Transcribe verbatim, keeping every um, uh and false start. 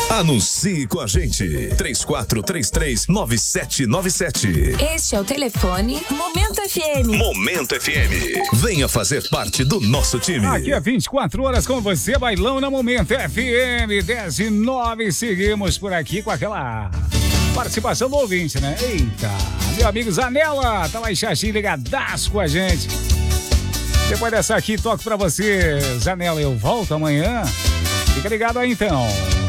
Anuncie com a gente. três quatro três três, nove sete nove sete. Este é o telefone Momento F M. Momento F M. Venha fazer parte do nosso time. Aqui é vinte e quatro horas com você, bailão na Momento F M dez e nove. Seguimos por aqui com aquela participação do ouvinte, né? Eita, meu amigo Zanella, tá lá em Xaxim, ligadaço com a gente. Depois dessa aqui, toco pra você, Zanella, eu volto amanhã. Fica ligado aí então.